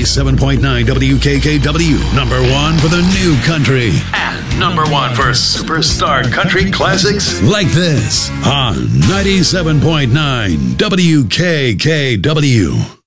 97.9 WKKW, number one for the new country. And number one for superstar country classics like this on 97.9 WKKW.